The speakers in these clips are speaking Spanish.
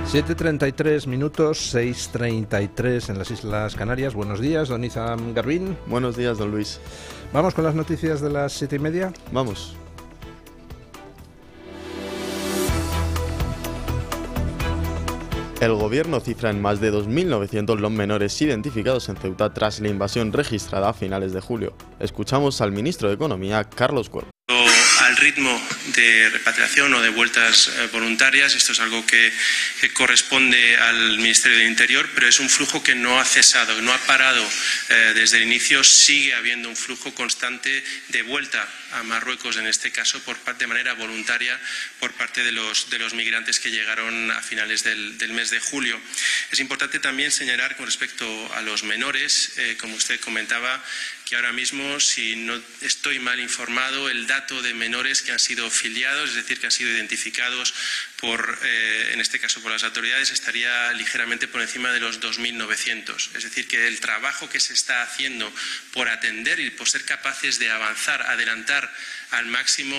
7:33 minutos, 6:33 en las Islas Canarias. Buenos días, don Izam Garbín. Buenos días, don Luis. ¿Vamos con las noticias de las 7:30? Vamos. El gobierno cifra en más de 2.900 los menores identificados en Ceuta tras la invasión registrada a finales de julio. Escuchamos al ministro de Economía, Carlos Cuervo. Al ritmo de repatriación o de vueltas voluntarias, esto es algo que corresponde al Ministerio del Interior, pero es un flujo que no ha cesado, no ha parado desde el inicio. Sigue habiendo un flujo constante de vuelta a Marruecos, en este caso de manera voluntaria, por parte de los migrantes que llegaron a finales del mes de julio. Es importante también señalar con respecto a los menores, como usted comentaba, que ahora mismo, si no estoy mal informado, el dato de menores que han sido filiados, es decir, que han sido identificados en este caso por las autoridades, estaría ligeramente por encima de los 2.900. Es decir, que el trabajo que se está haciendo por atender y por ser capaces de avanzar, adelantar al máximo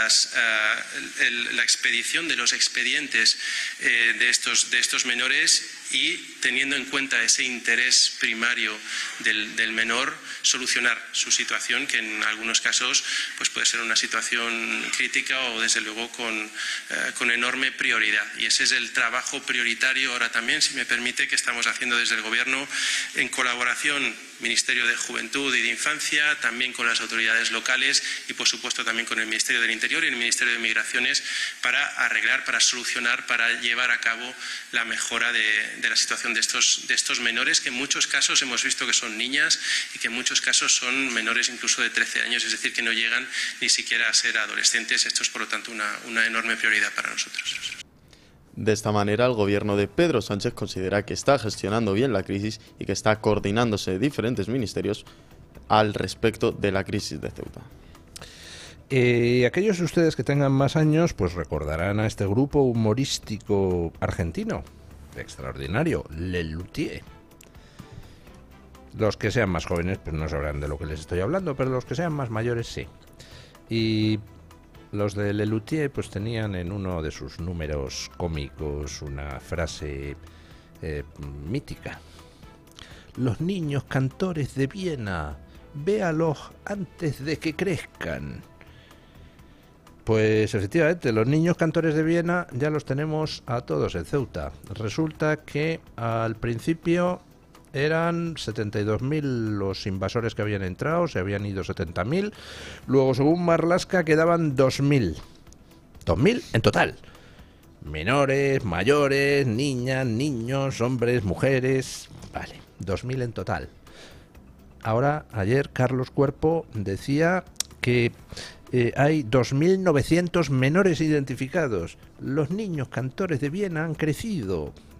la expedición de los expedientes de estos menores, y teniendo en cuenta ese interés primario del menor, solucionar su situación, que en algunos casos pues puede ser una situación crítica o desde luego con enorme prioridad. Y ese es el trabajo prioritario ahora también, si me permite, que estamos haciendo desde el Gobierno en colaboración Ministerio de Juventud y de Infancia, también con las autoridades locales y por supuesto también con el Ministerio del Interior y el Ministerio de Migraciones, para arreglar, para solucionar, para llevar a cabo la mejora de la situación de estos menores, que en muchos casos hemos visto que son niñas y que en muchos casos son menores incluso de 13 años, es decir, que no llegan ni siquiera a ser adolescentes. Esto es por lo tanto una enorme prioridad para nosotros. De esta manera, el gobierno de Pedro Sánchez considera que está gestionando bien la crisis y que está coordinándose diferentes ministerios al respecto de la crisis de Ceuta. Aquellos de ustedes que tengan más años, pues recordarán a este grupo humorístico argentino extraordinario, Lelutier. Los que sean más jóvenes pues no sabrán de lo que les estoy hablando, pero los que sean más mayores sí. Y los de Lelutier pues tenían en uno de sus números cómicos una frase mítica: los niños cantores de Viena, véalos antes de que crezcan. Pues efectivamente, los niños cantores de Viena ya los tenemos a todos en Ceuta. Resulta que al principio eran 72.000 los invasores que habían entrado, se habían ido 70.000. Luego, según Marlaska, quedaban 2.000. 2.000 en total. Menores, mayores, niñas, niños, hombres, mujeres. Vale, 2.000 en total. Ahora, ayer, Carlos Cuerpo decía que hay 2.900 menores identificados. Los niños cantores de Viena han crecido.